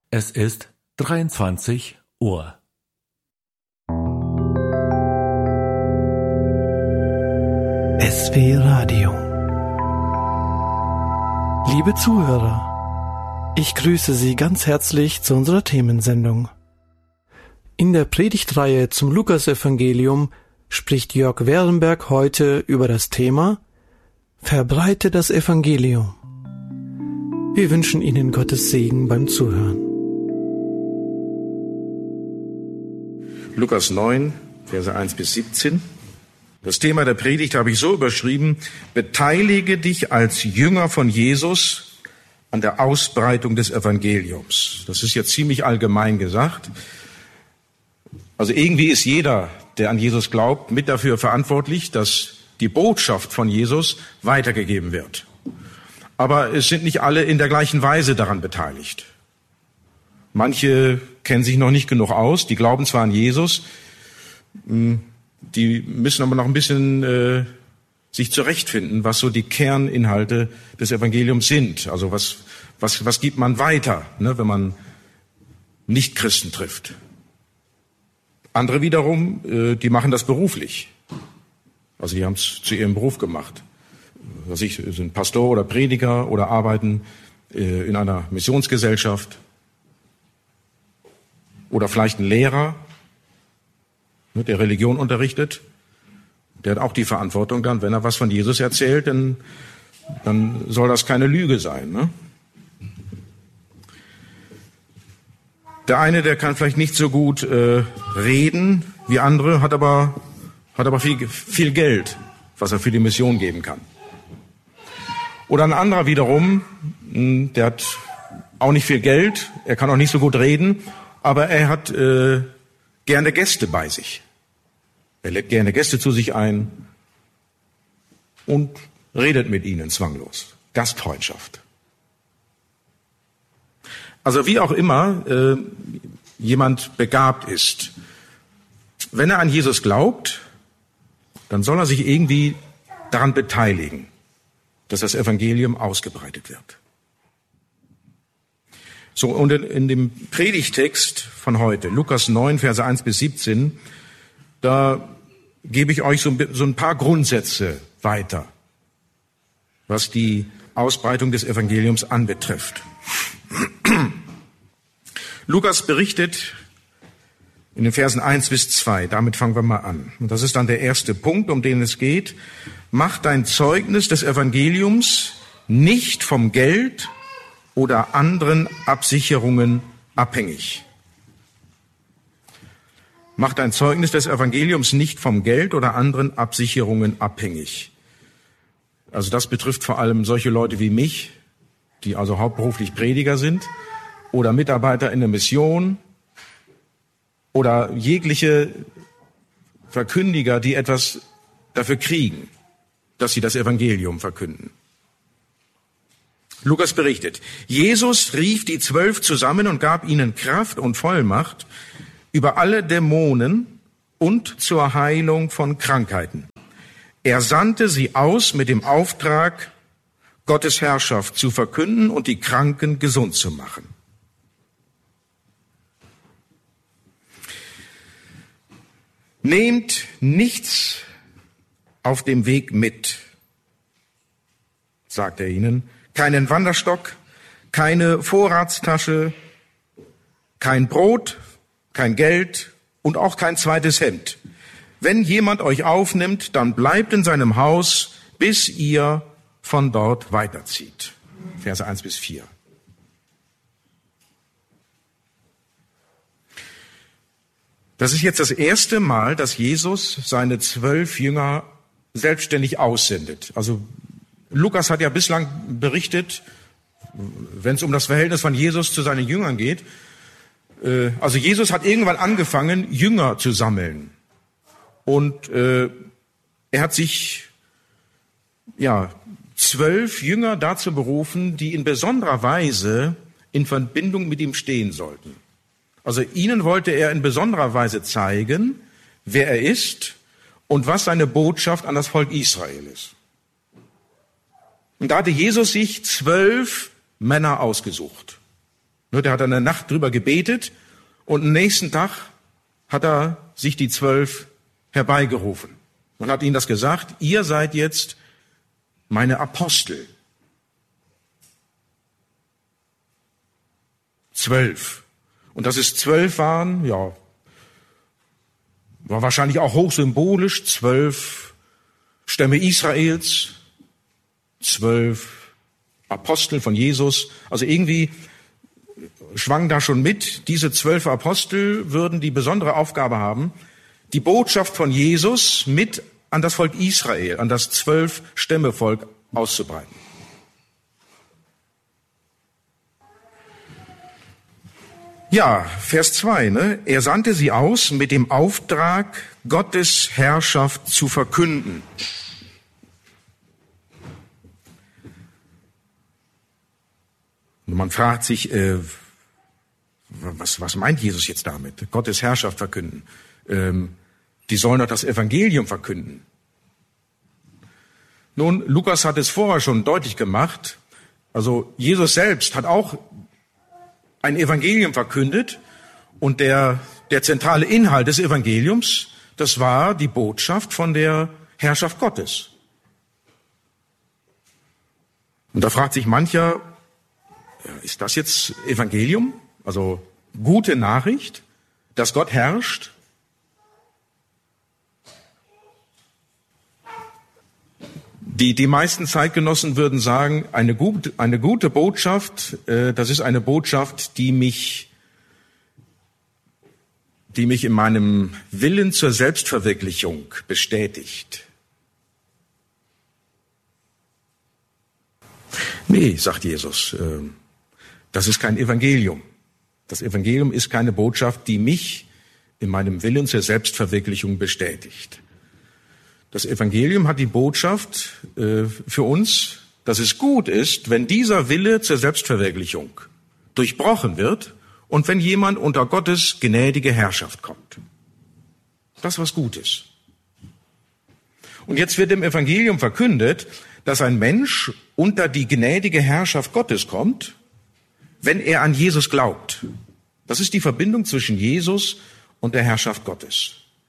Es ist 23 Uhr. SW Radio. Liebe Zuhörer, ich grüße Sie ganz herzlich zu unserer Themensendung. In der Predigtreihe zum Lukasevangelium spricht Jörg Werenberg heute über das Thema Verbreite das Evangelium. Wir wünschen Ihnen Gottes Segen beim Zuhören. Lukas 9, Verse 1 bis 17. Das Thema der Predigt habe ich so überschrieben: Beteilige dich als Jünger von Jesus an der Ausbreitung des Evangeliums. Das ist jetzt ziemlich allgemein gesagt. Also irgendwie ist jeder, der an Jesus glaubt, mit dafür verantwortlich, dass die Botschaft von Jesus weitergegeben wird. Aber es sind nicht alle in der gleichen Weise daran beteiligt. Manche kennen sich noch nicht genug aus, die glauben zwar an Jesus, die müssen aber noch ein bisschen sich zurechtfinden, was so die Kerninhalte des Evangeliums sind. Also was gibt man weiter, ne, wenn man Nicht-Christen trifft. Andere wiederum, die machen das beruflich. Also die haben es zu ihrem Beruf gemacht. Also sind Pastor oder Prediger oder arbeiten in einer Missionsgesellschaft. Oder vielleicht ein Lehrer, der Religion unterrichtet. Der hat auch die Verantwortung dann, wenn er was von Jesus erzählt, dann soll das keine Lüge sein. Ne? Der eine, der kann vielleicht nicht so gut reden wie andere, hat aber viel Geld, was er für die Mission geben kann. Oder ein anderer wiederum, der hat auch nicht viel Geld, er kann auch nicht so gut reden, aber er hat gerne Gäste bei sich. Er lädt gerne Gäste zu sich ein und redet mit ihnen zwanglos. Gastfreundschaft. Also wie auch immer jemand begabt ist, wenn er an Jesus glaubt, dann soll er sich irgendwie daran beteiligen, dass das Evangelium ausgebreitet wird. So, und in dem Predigtext von heute, Lukas 9, Verse 1 bis 17, da gebe ich euch so ein paar Grundsätze weiter, was die Ausbreitung des Evangeliums anbetrifft. Lukas berichtet in den Versen 1 bis 2, damit fangen wir mal an. Und das ist dann der erste Punkt, um den es geht. Mach dein Zeugnis des Evangeliums nicht vom Geld oder anderen Absicherungen abhängig. Mach dein Zeugnis des Evangeliums nicht vom Geld oder anderen Absicherungen abhängig. Also das betrifft vor allem solche Leute wie mich, die also hauptberuflich Prediger sind oder Mitarbeiter in der Mission oder jegliche Verkündiger, die etwas dafür kriegen, dass sie das Evangelium verkünden. Lukas berichtet, Jesus rief die 12 zusammen und gab ihnen Kraft und Vollmacht über alle Dämonen und zur Heilung von Krankheiten. Er sandte sie aus mit dem Auftrag, Gottes Herrschaft zu verkünden und die Kranken gesund zu machen. Nehmt nichts auf dem Weg mit, sagt er ihnen. Keinen Wanderstock, keine Vorratstasche, kein Brot, kein Geld und auch kein zweites Hemd. Wenn jemand euch aufnimmt, dann bleibt in seinem Haus, bis ihr von dort weiterzieht. Verse 1 bis 4. Das ist jetzt das erste Mal, dass Jesus seine 12 Jünger selbstständig aussendet. Also Lukas hat ja bislang berichtet, wenn es um das Verhältnis von Jesus zu seinen Jüngern geht, also Jesus hat irgendwann angefangen, Jünger zu sammeln. Und er hat sich 12 Jünger dazu berufen, die in besonderer Weise in Verbindung mit ihm stehen sollten. Also ihnen wollte er in besonderer Weise zeigen, wer er ist und was seine Botschaft an das Volk Israel ist. Und da hatte Jesus sich 12 Männer ausgesucht. Der hat in der Nacht drüber gebetet und am nächsten Tag hat er sich die 12 herbeigerufen und hat ihnen das gesagt, ihr seid jetzt meine Apostel. 12. Und dass es 12 waren, ja, war wahrscheinlich auch hochsymbolisch. 12 Stämme Israels, 12 Apostel von Jesus. Also irgendwie schwang da schon mit, diese 12 Apostel würden die besondere Aufgabe haben, die Botschaft von Jesus mit an das Volk Israel, an das 12-Stämme-Volk auszubreiten. Ja, Vers 2, Er sandte sie aus mit dem Auftrag, Gottes Herrschaft zu verkünden. Und man fragt sich, was meint Jesus jetzt damit? Gottes Herrschaft verkünden. Die sollen doch das Evangelium verkünden. Nun, Lukas hat es vorher schon deutlich gemacht. Also Jesus selbst hat auch ein Evangelium verkündet. Und der zentrale Inhalt des Evangeliums, das war die Botschaft von der Herrschaft Gottes. Und da fragt sich mancher, ist das jetzt Evangelium? Also gute Nachricht, dass Gott herrscht? Die meisten Zeitgenossen würden sagen, eine gute Botschaft, das ist eine Botschaft, die mich in meinem Willen zur Selbstverwirklichung bestätigt. Nee, sagt Jesus, das ist kein Evangelium. Das Evangelium ist keine Botschaft, die mich in meinem Willen zur Selbstverwirklichung bestätigt. Das Evangelium hat die Botschaft für uns, dass es gut ist, wenn dieser Wille zur Selbstverwirklichung durchbrochen wird und wenn jemand unter Gottes gnädige Herrschaft kommt. Das ist was Gutes. Und jetzt wird im Evangelium verkündet, dass ein Mensch unter die gnädige Herrschaft Gottes kommt, wenn er an Jesus glaubt. Das ist die Verbindung zwischen Jesus und der Herrschaft Gottes.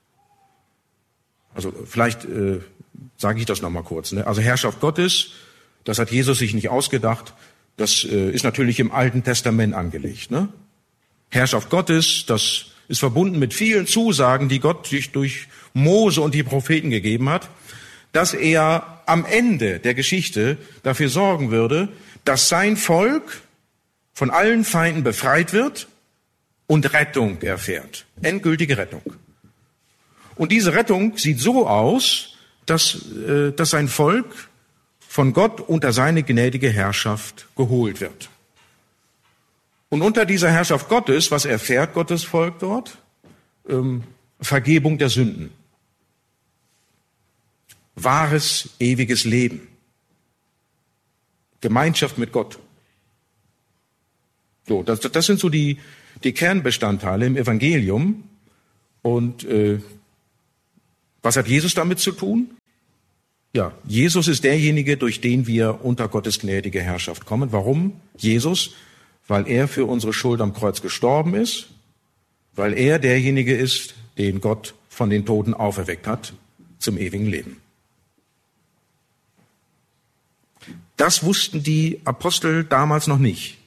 Also vielleicht sage ich das nochmal kurz. Also Herrschaft Gottes, das hat Jesus sich nicht ausgedacht. Das ist natürlich im Alten Testament angelegt. Herrschaft Gottes, das ist verbunden mit vielen Zusagen, die Gott sich durch Mose und die Propheten gegeben hat, dass er am Ende der Geschichte dafür sorgen würde, dass sein Volk von allen Feinden befreit wird und Rettung erfährt. Endgültige Rettung. Und diese Rettung sieht so aus, dass sein Volk von Gott unter seine gnädige Herrschaft geholt wird. Und unter dieser Herrschaft Gottes, was erfährt Gottes Volk dort? Vergebung der Sünden. Wahres, ewiges Leben. Gemeinschaft mit Gott. So, das sind so die Kernbestandteile im Evangelium. Und was hat Jesus damit zu tun? Ja, Jesus ist derjenige, durch den wir unter Gottes gnädige Herrschaft kommen. Warum? Jesus, weil er für unsere Schuld am Kreuz gestorben ist, weil er derjenige ist, den Gott von den Toten auferweckt hat zum ewigen Leben. Das wussten die Apostel damals noch nicht.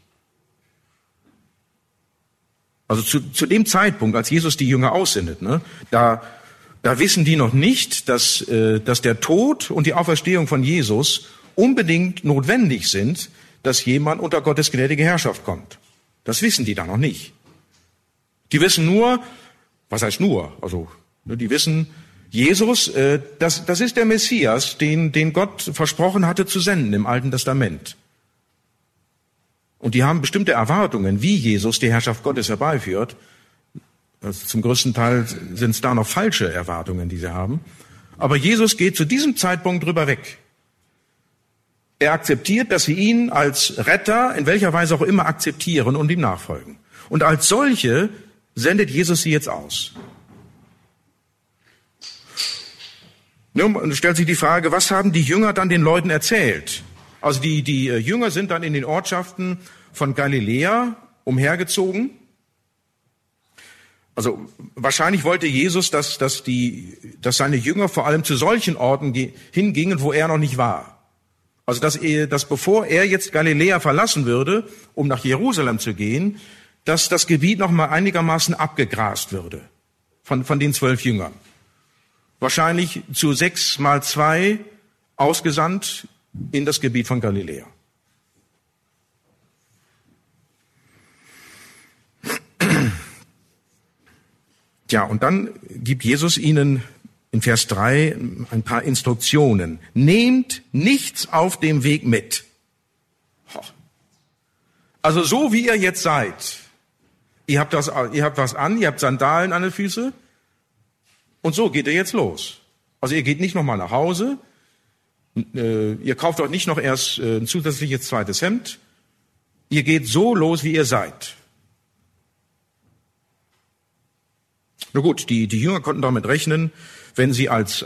Also zu dem Zeitpunkt, als Jesus die Jünger aussendet, da wissen die noch nicht, dass der Tod und die Auferstehung von Jesus unbedingt notwendig sind, dass jemand unter Gottes gnädige Herrschaft kommt. Das wissen die da noch nicht. Die wissen nur, was heißt nur? Also die wissen, Jesus, das ist der Messias, den Gott versprochen hatte zu senden im Alten Testament. Und die haben bestimmte Erwartungen, wie Jesus die Herrschaft Gottes herbeiführt. Also zum größten Teil sind es da noch falsche Erwartungen, die sie haben. Aber Jesus geht zu diesem Zeitpunkt drüber weg. Er akzeptiert, dass sie ihn als Retter in welcher Weise auch immer akzeptieren und ihm nachfolgen. Und als solche sendet Jesus sie jetzt aus. Nun stellt sich die Frage, was haben die Jünger dann den Leuten erzählt? Also die Jünger sind dann in den Ortschaften von Galiläa umhergezogen. Also wahrscheinlich wollte Jesus, dass seine Jünger vor allem zu solchen Orten hingingen, wo er noch nicht war. Also dass bevor er jetzt Galiläa verlassen würde, um nach Jerusalem zu gehen, dass das Gebiet noch mal einigermaßen abgegrast würde von den 12 Jüngern. Wahrscheinlich zu 6x2 ausgesandt in das Gebiet von Galiläa. Ja, und dann gibt Jesus ihnen in Vers 3 ein paar Instruktionen. Nehmt nichts auf dem Weg mit. Also so wie ihr jetzt seid. Ihr habt was an, ihr habt Sandalen an den Füßen. Und so geht ihr jetzt los. Also ihr geht nicht nochmal nach Hause. Ihr kauft euch nicht noch erst ein zusätzliches zweites Hemd. Ihr geht so los, wie ihr seid. Na gut, die Jünger konnten damit rechnen, wenn sie als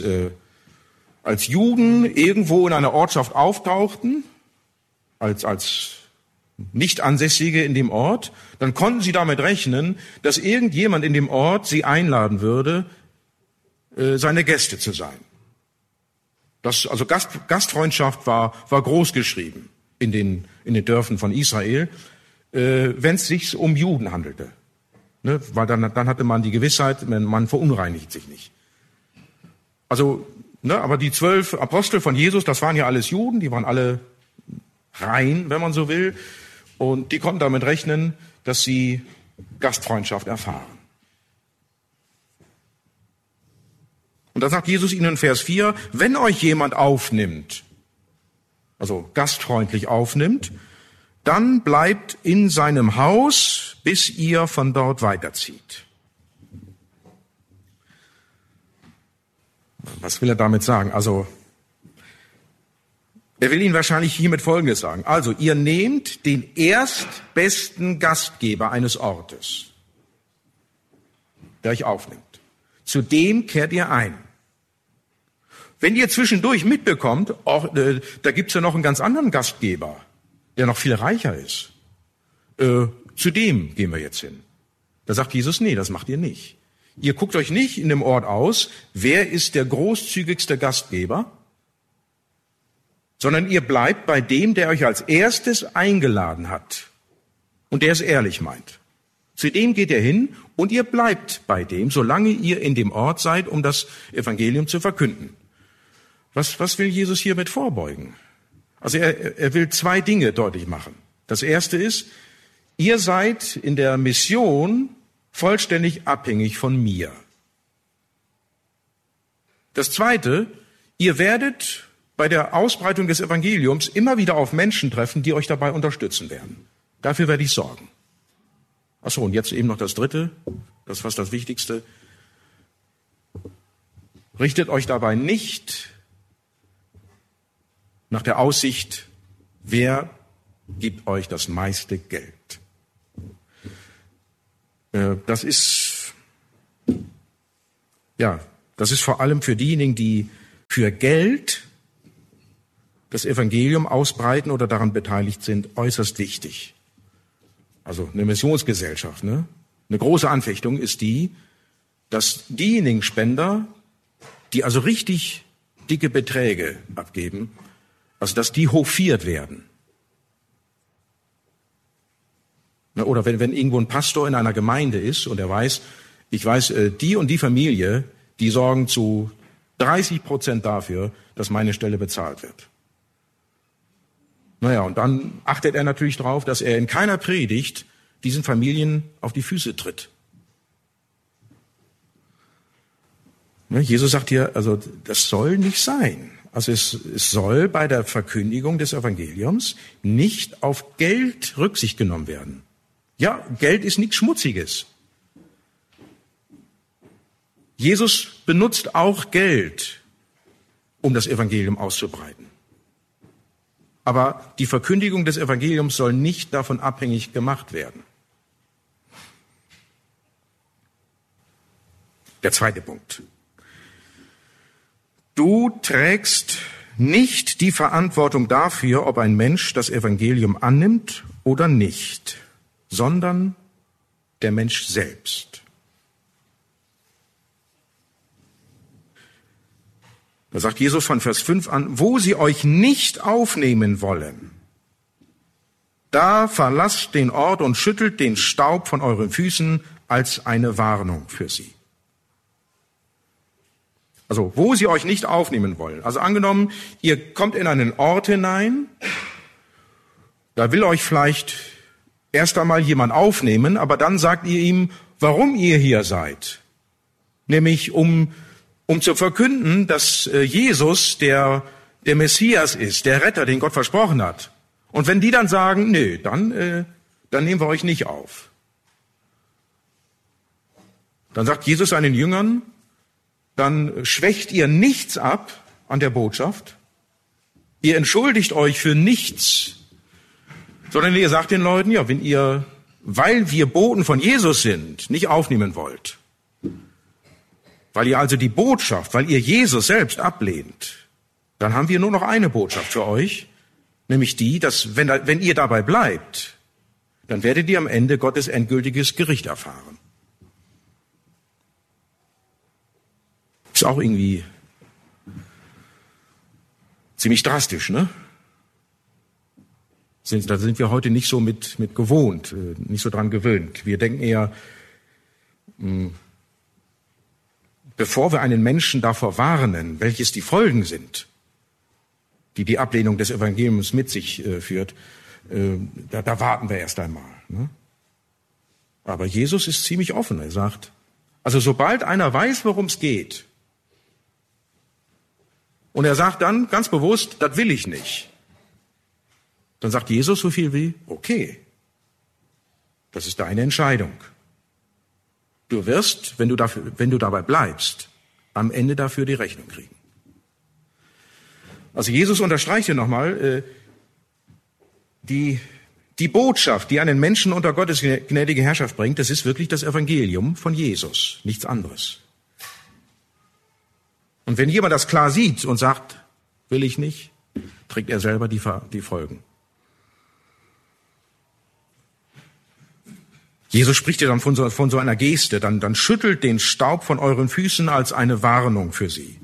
Juden irgendwo in einer Ortschaft auftauchten, als Nicht-Ansässige in dem Ort, dann konnten sie damit rechnen, dass irgendjemand in dem Ort sie einladen würde, seine Gäste zu sein. Also Gastfreundschaft war groß geschrieben in den Dörfern von Israel, wenn es sich um Juden handelte. Ne, weil dann hatte man die Gewissheit, man verunreinigt sich nicht. Also, aber die 12 Apostel von Jesus, das waren ja alles Juden, die waren alle rein, wenn man so will, und die konnten damit rechnen, dass sie Gastfreundschaft erfahren. Und da sagt Jesus ihnen in Vers 4, wenn euch jemand aufnimmt, also gastfreundlich aufnimmt, dann bleibt in seinem Haus, bis ihr von dort weiterzieht. Was will er damit sagen? Also, er will Ihnen wahrscheinlich hiermit Folgendes sagen. Also, ihr nehmt den erstbesten Gastgeber eines Ortes, der euch aufnimmt. Zu dem kehrt ihr ein. Wenn ihr zwischendurch mitbekommt, da gibt's ja noch einen ganz anderen Gastgeber, der noch viel reicher ist. Zu dem gehen wir jetzt hin. Da sagt Jesus, nee, das macht ihr nicht. Ihr guckt euch nicht in dem Ort aus, wer ist der großzügigste Gastgeber, sondern ihr bleibt bei dem, der euch als erstes eingeladen hat und der es ehrlich meint. Zu dem geht ihr hin und ihr bleibt bei dem, solange ihr in dem Ort seid, um das Evangelium zu verkünden. Was will Jesus hiermit vorbeugen? Also er will 2 Dinge deutlich machen. Das erste ist, ihr seid in der Mission vollständig abhängig von mir. Das zweite, ihr werdet bei der Ausbreitung des Evangeliums immer wieder auf Menschen treffen, die euch dabei unterstützen werden. Dafür werde ich sorgen. Ach so, und jetzt eben noch das dritte, das ist fast das Wichtigste. Richtet euch dabei nicht nach der Aussicht, wer gibt euch das meiste Geld. Das ist vor allem für diejenigen, die für Geld das Evangelium ausbreiten oder daran beteiligt sind, äußerst wichtig. Also eine Missionsgesellschaft, ne? Eine große Anfechtung ist die, dass diejenigen Spender, die also richtig dicke Beträge abgeben, also dass die hofiert werden. Oder wenn irgendwo ein Pastor in einer Gemeinde ist und er weiß, die und die Familie, die sorgen zu 30% dafür, dass meine Stelle bezahlt wird. Naja, und dann achtet er natürlich darauf, dass er in keiner Predigt diesen Familien auf die Füße tritt. Jesus sagt hier, also das soll nicht sein. Also es soll bei der Verkündigung des Evangeliums nicht auf Geld Rücksicht genommen werden. Ja, Geld ist nichts Schmutziges. Jesus benutzt auch Geld, um das Evangelium auszubreiten. Aber die Verkündigung des Evangeliums soll nicht davon abhängig gemacht werden. Der zweite Punkt. Du trägst nicht die Verantwortung dafür, ob ein Mensch das Evangelium annimmt oder nicht, sondern der Mensch selbst. Da sagt Jesus von Vers 5 an, wo sie euch nicht aufnehmen wollen, da verlasst den Ort und schüttelt den Staub von euren Füßen als eine Warnung für sie. Also, wo sie euch nicht aufnehmen wollen. Also angenommen, ihr kommt in einen Ort hinein, da will euch vielleicht erst einmal jemand aufnehmen, aber dann sagt ihr ihm, warum ihr hier seid. Nämlich um zu verkünden, dass Jesus der Messias ist, der Retter, den Gott versprochen hat. Und wenn die dann sagen, nö, dann nehmen wir euch nicht auf. Dann sagt Jesus seinen Jüngern, dann schwächt ihr nichts ab an der Botschaft. Ihr entschuldigt euch für nichts, sondern ihr sagt den Leuten, ja, wenn ihr, weil wir Boten von Jesus sind, nicht aufnehmen wollt, weil ihr also die Botschaft, weil ihr Jesus selbst ablehnt, dann haben wir nur noch eine Botschaft für euch, nämlich die, dass wenn ihr dabei bleibt, dann werdet ihr am Ende Gottes endgültiges Gericht erfahren. Ist auch irgendwie ziemlich drastisch, ne? Da sind wir heute nicht so mit gewohnt, nicht so dran gewöhnt. Wir denken eher, bevor wir einen Menschen davor warnen, welches die Folgen sind, die die Ablehnung des Evangeliums mit sich führt, da warten wir erst einmal. Ne? Aber Jesus ist ziemlich offen. Er sagt, also sobald einer weiß, worum es geht, und er sagt dann ganz bewusst, das will ich nicht, dann sagt Jesus so viel wie, okay, das ist deine Entscheidung. Du wirst, wenn du dabei bleibst, am Ende dafür die Rechnung kriegen. Also Jesus unterstreicht hier nochmal, die Botschaft, die einen Menschen unter Gottes gnädige Herrschaft bringt, das ist wirklich das Evangelium von Jesus, nichts anderes. Und wenn jemand das klar sieht und sagt, will ich nicht, trägt er selber die Folgen. Jesus spricht ja dann von so einer Geste, dann schüttelt den Staub von euren Füßen als eine Warnung für sie.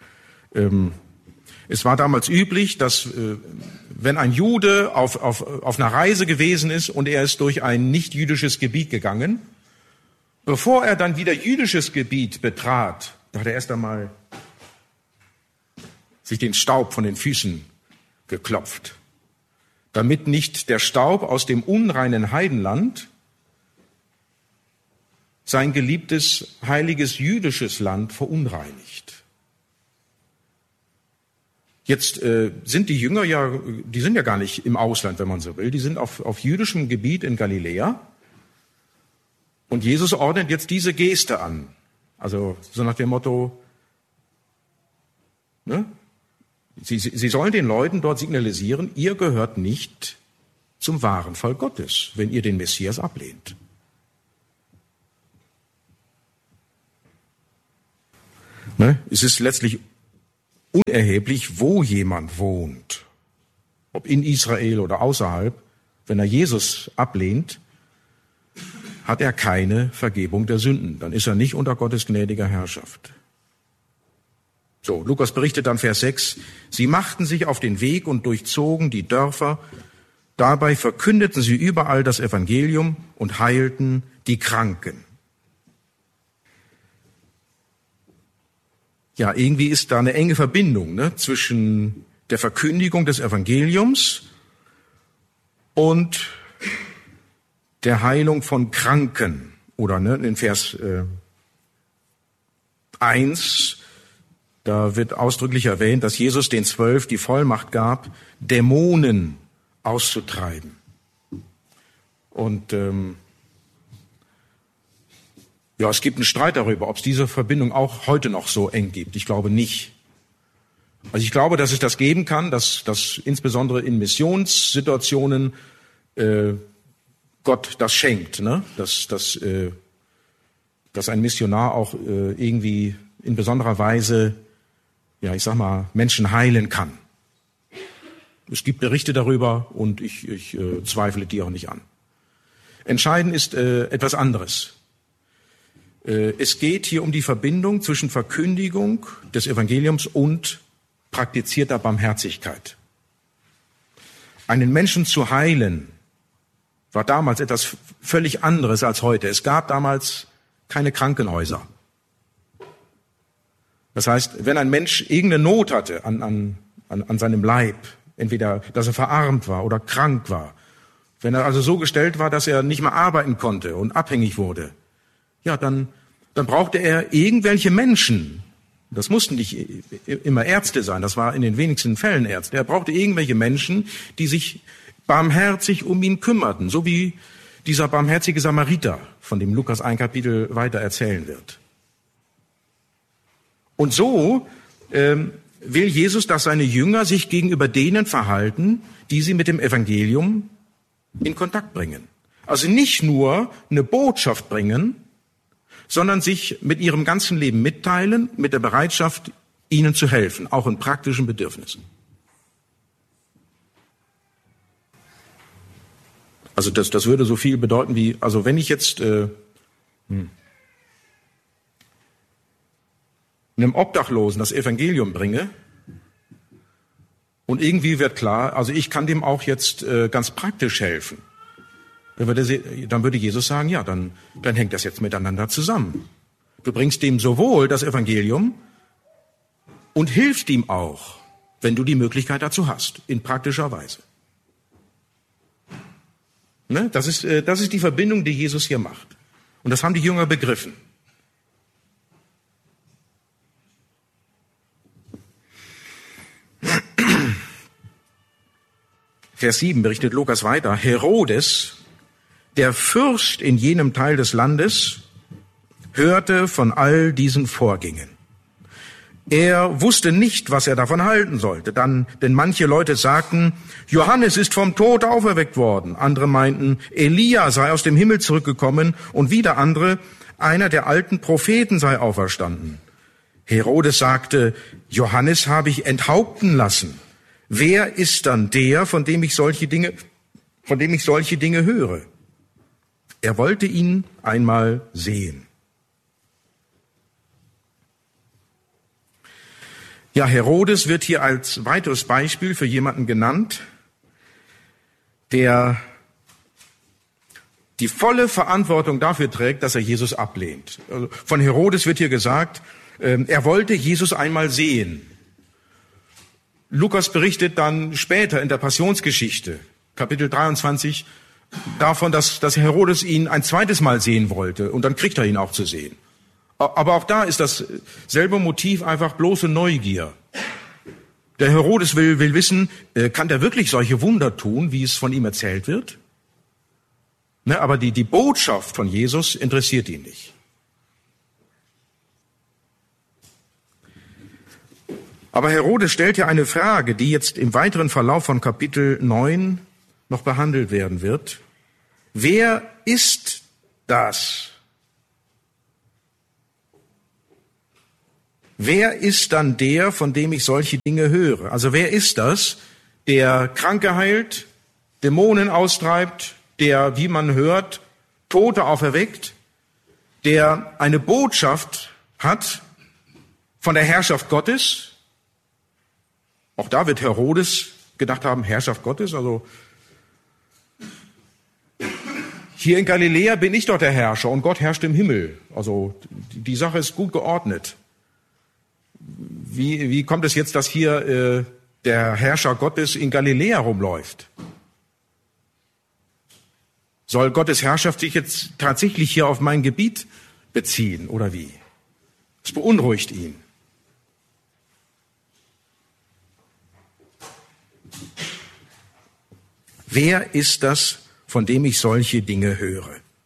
Es war damals üblich, dass wenn ein Jude auf einer Reise gewesen ist und er ist durch ein nicht-jüdisches Gebiet gegangen, bevor er dann wieder jüdisches Gebiet betrat, da hat er erst einmal sich den Staub von den Füßen geklopft, damit nicht der Staub aus dem unreinen Heidenland sein geliebtes, heiliges jüdisches Land verunreinigt. Jetzt sind die Jünger die sind ja gar nicht im Ausland, wenn man so will. Die sind auf jüdischem Gebiet in Galiläa. Und Jesus ordnet jetzt diese Geste an. Also so nach dem Motto, ne? Sie sollen den Leuten dort signalisieren, ihr gehört nicht zum wahren Volk Gottes, wenn ihr den Messias ablehnt. Ne? Es ist letztlich unerheblich, wo jemand wohnt, ob in Israel oder außerhalb. Wenn er Jesus ablehnt, hat er keine Vergebung der Sünden. Dann ist er nicht unter Gottes gnädiger Herrschaft. So, Lukas berichtet dann Vers 6, sie machten sich auf den Weg und durchzogen die Dörfer. Dabei verkündeten sie überall das Evangelium und heilten die Kranken. Ja, irgendwie ist da eine enge Verbindung, ne, zwischen der Verkündigung des Evangeliums und der Heilung von Kranken. Oder ne, in Vers 1, da wird ausdrücklich erwähnt, dass Jesus den 12 die Vollmacht gab, Dämonen auszutreiben. Und ja, es gibt einen Streit darüber, ob es diese Verbindung auch heute noch so eng gibt. Ich glaube nicht. Also ich glaube, dass es das geben kann, dass insbesondere in Missionssituationen Gott das schenkt, ne? Dass ein Missionar auch irgendwie in besonderer Weise, ja, ich sag mal, Menschen heilen kann. Es gibt Berichte darüber und ich zweifle die auch nicht an. Entscheidend ist etwas anderes. Es geht hier um die Verbindung zwischen Verkündigung des Evangeliums und praktizierter Barmherzigkeit. Einen Menschen zu heilen war damals etwas völlig anderes als heute. Es gab damals keine Krankenhäuser. Das heißt, wenn ein Mensch irgendeine Not hatte an seinem Leib, entweder, dass er verarmt war oder krank war, wenn er also so gestellt war, dass er nicht mehr arbeiten konnte und abhängig wurde, ja, dann brauchte er irgendwelche Menschen. Das mussten nicht immer Ärzte sein, das war in den wenigsten Fällen Ärzte. Er brauchte irgendwelche Menschen, die sich barmherzig um ihn kümmerten, so wie dieser barmherzige Samariter, von dem Lukas ein Kapitel weiter erzählen wird. Und so will Jesus, dass seine Jünger sich gegenüber denen verhalten, die sie mit dem Evangelium in Kontakt bringen. Also nicht nur eine Botschaft bringen, sondern sich mit ihrem ganzen Leben mitteilen, mit der Bereitschaft, ihnen zu helfen, auch in praktischen Bedürfnissen. Also das würde so viel bedeuten wie, also wenn ich jetzt einem Obdachlosen das Evangelium bringe und irgendwie wird klar, also ich kann dem auch jetzt ganz praktisch helfen, dann würde Jesus sagen, ja, dann hängt das jetzt miteinander zusammen. Du bringst dem sowohl das Evangelium und hilfst ihm auch, wenn du die Möglichkeit dazu hast, in praktischer Weise. Ne? Das ist die Verbindung, die Jesus hier macht. Und das haben die Jünger begriffen. Vers 7 berichtet Lukas weiter. Herodes, der Fürst in jenem Teil des Landes, hörte von all diesen Vorgängen. Er wusste nicht, was er davon halten sollte, denn manche Leute sagten, Johannes ist vom Tod auferweckt worden. Andere meinten, Elia sei aus dem Himmel zurückgekommen und wieder andere, einer der alten Propheten sei auferstanden. Herodes sagte, Johannes habe ich enthaupten lassen. Wer ist dann der, von dem ich solche Dinge höre? Er wollte ihn einmal sehen. Ja, Herodes wird hier als weiteres Beispiel für jemanden genannt, der die volle Verantwortung dafür trägt, dass er Jesus ablehnt. Also von Herodes wird hier gesagt, er wollte Jesus einmal sehen. Lukas berichtet dann später in der Passionsgeschichte, Kapitel 23, davon, dass Herodes ihn ein zweites Mal sehen wollte und dann kriegt er ihn auch zu sehen. Aber auch da ist dasselbe Motiv, einfach bloße Neugier. Der Herodes will wissen, kann der wirklich solche Wunder tun, wie es von ihm erzählt wird? Ne, aber die Botschaft von Jesus interessiert ihn nicht. Aber Herodes stellt ja eine Frage, die jetzt im weiteren Verlauf von Kapitel 9 noch behandelt werden wird. Wer ist das? Wer ist dann der, von dem ich solche Dinge höre? Also wer ist das, der Kranke heilt, Dämonen austreibt, der, wie man hört, Tote auferweckt, der eine Botschaft hat von der Herrschaft Gottes? Auch da wird Herodes gedacht haben, Herrschaft Gottes, also hier in Galiläa bin ich doch der Herrscher und Gott herrscht im Himmel. Also die Sache ist gut geordnet. Wie kommt es jetzt, dass hier der Herrscher Gottes in Galiläa rumläuft? Soll Gottes Herrschaft sich jetzt tatsächlich hier auf mein Gebiet beziehen oder wie? Das beunruhigt ihn. Wer ist das, von dem ich solche Dinge höre?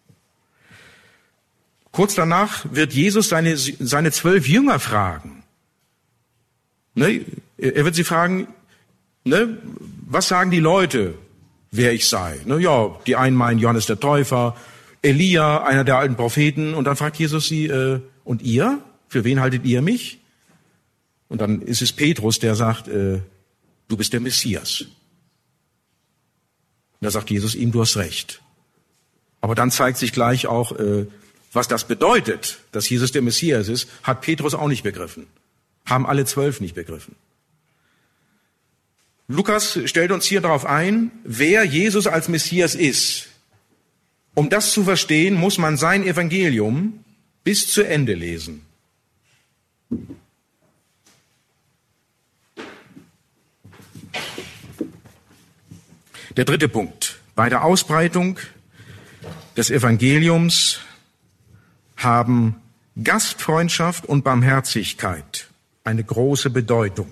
Kurz danach wird Jesus seine 12 Jünger fragen. Ne? Er wird sie fragen, ne, was sagen die Leute, wer ich sei? Ne, ja, die einen meinen Johannes der Täufer, Elia, einer der alten Propheten. Und dann fragt Jesus sie, und ihr? Für wen haltet ihr mich? Und dann ist es Petrus, der sagt, du bist der Messias. Und da sagt Jesus ihm, du hast recht. Aber dann zeigt sich gleich auch, was das bedeutet, dass Jesus der Messias ist, hat Petrus auch nicht begriffen. Haben alle 12 nicht begriffen. Lukas stellt uns hier darauf ein, wer Jesus als Messias ist. Um das zu verstehen, muss man sein Evangelium bis zu Ende lesen. Der dritte Punkt. Bei der Ausbreitung des Evangeliums haben Gastfreundschaft und Barmherzigkeit eine große Bedeutung.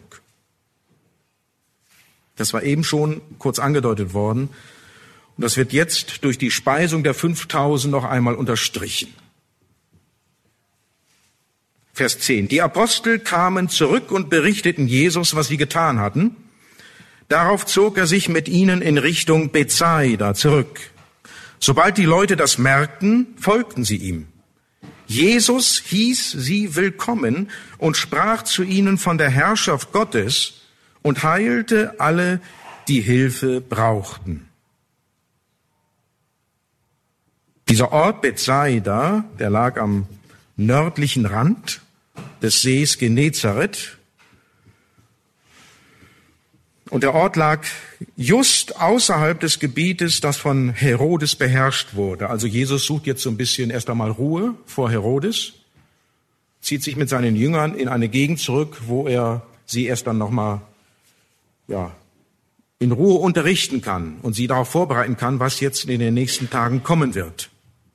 Das war eben schon kurz angedeutet worden. Und das wird jetzt durch die Speisung der 5000 noch einmal unterstrichen. Vers 10. Die Apostel kamen zurück und berichteten Jesus, was sie getan hatten. Darauf zog er sich mit ihnen in Richtung Bethsaida zurück. Sobald die Leute das merkten, folgten sie ihm. Jesus hieß sie willkommen und sprach zu ihnen von der Herrschaft Gottes und heilte alle, die Hilfe brauchten. Dieser Ort Bethsaida, der lag am nördlichen Rand des Sees Genezareth. Und der Ort lag just außerhalb des Gebietes, das von Herodes beherrscht wurde. Also Jesus sucht jetzt so ein bisschen erst einmal Ruhe vor Herodes, zieht sich mit seinen Jüngern in eine Gegend zurück, wo er sie erst dann nochmal in Ruhe unterrichten kann und sie darauf vorbereiten kann, was jetzt in den nächsten Tagen kommen wird.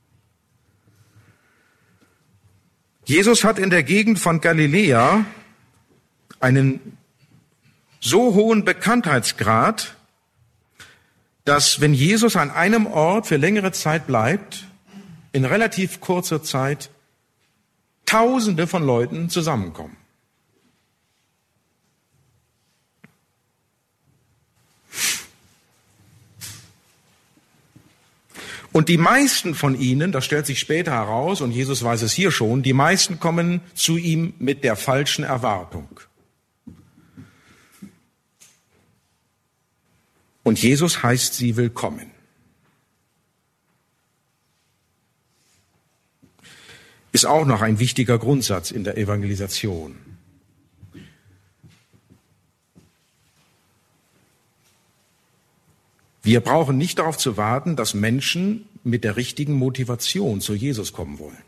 Jesus hat in der Gegend von Galiläa einen so hohen Bekanntheitsgrad, dass wenn Jesus an einem Ort für längere Zeit bleibt, in relativ kurzer Zeit Tausende von Leuten zusammenkommen. Und die meisten von ihnen, das stellt sich später heraus, und Jesus weiß es hier schon, die meisten kommen zu ihm mit der falschen Erwartung. Und Jesus heißt sie willkommen. Ist auch noch ein wichtiger Grundsatz in der Evangelisation. Wir brauchen nicht darauf zu warten, dass Menschen mit der richtigen Motivation zu Jesus kommen wollen.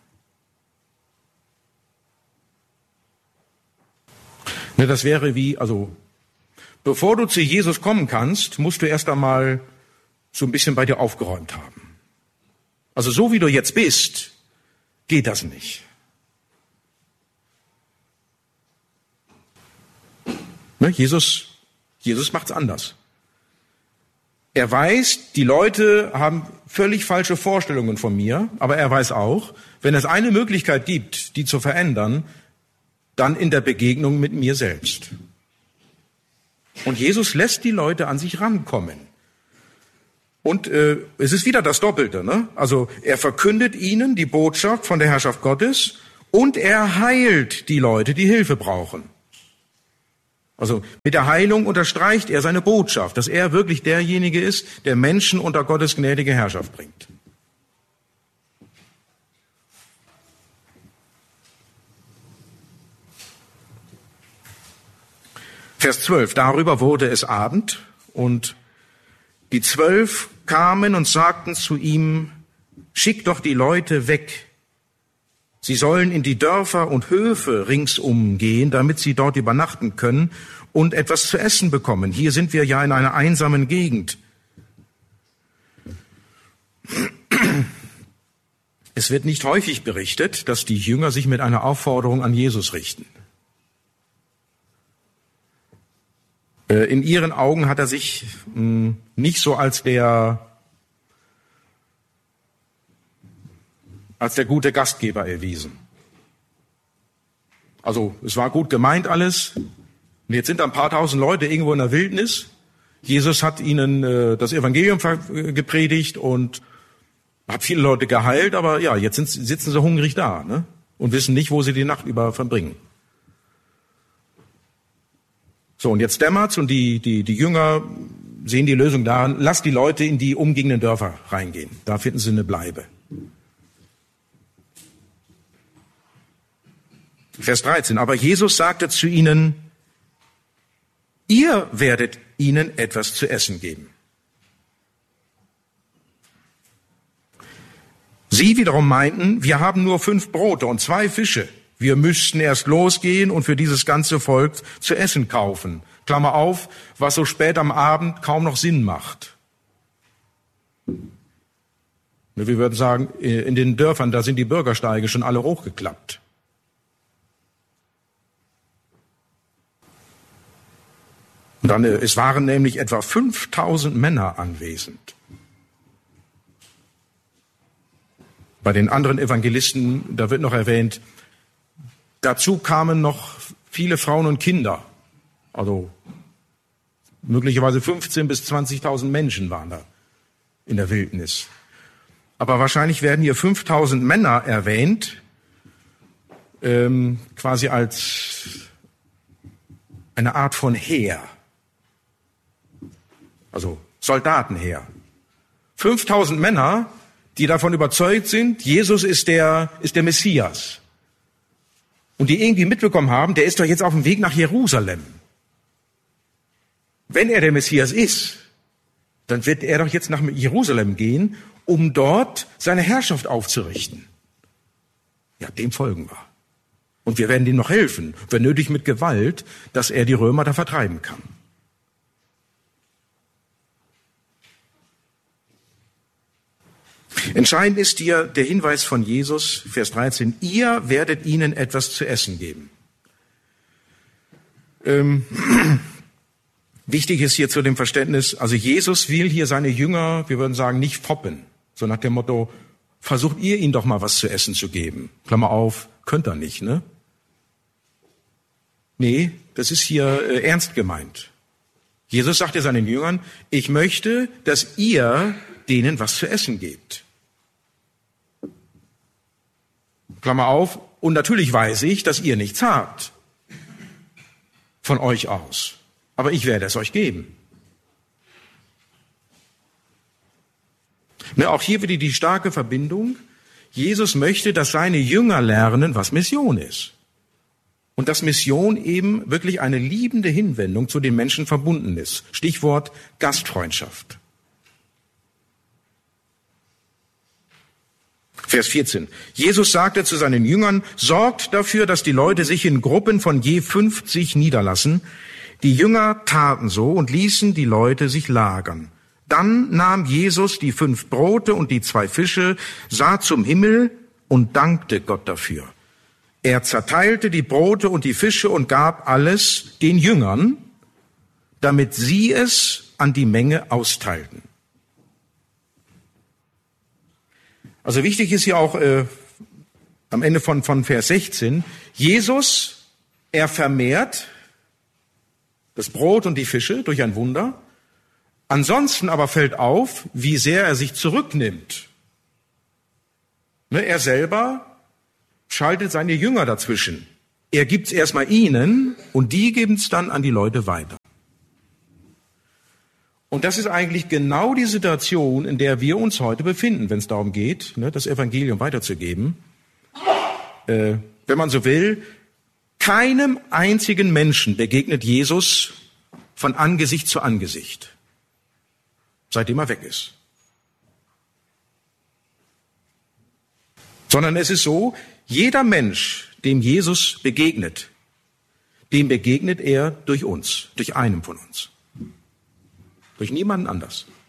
Das wäre bevor du zu Jesus kommen kannst, musst du erst einmal so ein bisschen bei dir aufgeräumt haben. Also so wie du jetzt bist, geht das nicht. Jesus macht's anders. Er weiß, die Leute haben völlig falsche Vorstellungen von mir, aber er weiß auch, wenn es eine Möglichkeit gibt, die zu verändern, dann in der Begegnung mit mir selbst. Und Jesus lässt die Leute an sich rankommen. Und es ist wieder das Doppelte, ne? Also er verkündet ihnen die Botschaft von der Herrschaft Gottes und er heilt die Leute, die Hilfe brauchen. Also mit der Heilung unterstreicht er seine Botschaft, dass er wirklich derjenige ist, der Menschen unter Gottes gnädige Herrschaft bringt. Vers 12, darüber wurde es Abend und die 12 kamen und sagten zu ihm, schick doch die Leute weg. Sie sollen in die Dörfer und Höfe ringsum gehen, damit sie dort übernachten können und etwas zu essen bekommen. Hier sind wir ja in einer einsamen Gegend. Es wird nicht häufig berichtet, dass die Jünger sich mit einer Aufforderung an Jesus richten. In ihren Augen hat er sich nicht so als der gute Gastgeber erwiesen. Also es war gut gemeint alles. Und jetzt sind da ein paar tausend Leute irgendwo in der Wildnis. Jesus hat ihnen das Evangelium gepredigt und hat viele Leute geheilt. Aber ja, jetzt sitzen sie hungrig da, ne? Und wissen nicht, wo sie die Nacht über verbringen. So, und jetzt dämmert's und die Jünger sehen die Lösung darin, lasst die Leute in die umliegenden Dörfer reingehen. Da finden sie eine Bleibe. Vers 13. Aber Jesus sagte zu ihnen, ihr werdet ihnen etwas zu essen geben. Sie wiederum meinten, wir haben nur 5 Brote und 2 Fische. Wir müssten erst losgehen und für dieses ganze Volk zu essen kaufen. Klammer auf, was so spät am Abend kaum noch Sinn macht. Wir würden sagen, in den Dörfern, da sind die Bürgersteige schon alle hochgeklappt. Und dann, es waren nämlich etwa 5000 Männer anwesend. Bei den anderen Evangelisten, da wird noch erwähnt, dazu kamen noch viele Frauen und Kinder. Also möglicherweise 15.000 bis 20.000 Menschen waren da in der Wildnis. Aber wahrscheinlich werden hier 5.000 Männer erwähnt, quasi als eine Art von Heer. Also Soldatenheer. 5.000 Männer, die davon überzeugt sind, Jesus ist der Messias. Und die irgendwie mitbekommen haben, der ist doch jetzt auf dem Weg nach Jerusalem. Wenn er der Messias ist, dann wird er doch jetzt nach Jerusalem gehen, um dort seine Herrschaft aufzurichten. Ja, dem folgen wir. Und wir werden ihm noch helfen, wenn nötig mit Gewalt, dass er die Römer da vertreiben kann. Entscheidend ist hier der Hinweis von Jesus, Vers 13, ihr werdet ihnen etwas zu essen geben. Wichtig ist hier zu dem Verständnis, also Jesus will hier seine Jünger, wir würden sagen, nicht foppen, so nach dem Motto, versucht ihr ihnen doch mal was zu essen zu geben. Klammer auf, könnt ihr nicht, ne? Nee, das ist hier ernst gemeint. Jesus sagte seinen Jüngern, ich möchte, dass ihr denen was zu essen gebt. Klammer auf, und natürlich weiß ich, dass ihr nichts habt von euch aus. Aber ich werde es euch geben. Auch hier wieder die starke Verbindung. Jesus möchte, dass seine Jünger lernen, was Mission ist. Und dass Mission eben wirklich eine liebende Hinwendung zu den Menschen verbunden ist. Stichwort Gastfreundschaft. Vers 14. Jesus sagte zu seinen Jüngern, sorgt dafür, dass die Leute sich in Gruppen von je 50 niederlassen. Die Jünger taten so und ließen die Leute sich lagern. Dann nahm Jesus die 5 Brote und die 2 Fische, sah zum Himmel und dankte Gott dafür. Er zerteilte die Brote und die Fische und gab alles den Jüngern, damit sie es an die Menge austeilten. Also wichtig ist hier auch am Ende von Vers 16, Jesus, er vermehrt das Brot und die Fische durch ein Wunder. Ansonsten aber fällt auf, wie sehr er sich zurücknimmt. Er selber schaltet seine Jünger dazwischen. Er gibt es erstmal ihnen und die geben es dann an die Leute weiter. Und das ist eigentlich genau die Situation, in der wir uns heute befinden, wenn es darum geht, das Evangelium weiterzugeben. Wenn man so will, keinem einzigen Menschen begegnet Jesus von Angesicht zu Angesicht, seitdem er weg ist. Sondern es ist so, jeder Mensch, dem Jesus begegnet, dem begegnet er durch uns, durch einen von uns. Durch niemanden anders.